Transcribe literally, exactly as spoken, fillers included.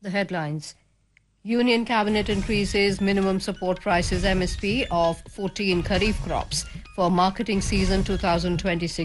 The headlines. Union Cabinet increases minimum support prices M S P of fourteen Kharif crops for marketing season twenty twenty-six